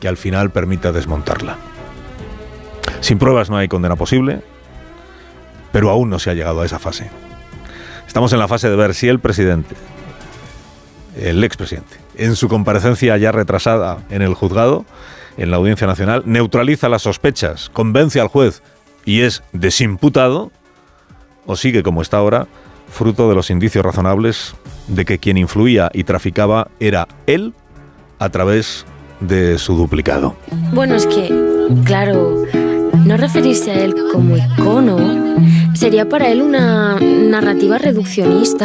que al final permita desmontarla. Sin pruebas no hay condena posible, pero aún no se ha llegado a esa fase. Estamos en la fase de ver si el presidente, el expresidente, en su comparecencia ya retrasada en el juzgado, en la Audiencia Nacional, neutraliza las sospechas, convence al juez y es desimputado, o sigue como está ahora, fruto de los indicios razonables de que quien influía y traficaba era él a través de su duplicado. Bueno, es que, claro, no referirse a él como icono sería para él una narrativa reduccionista.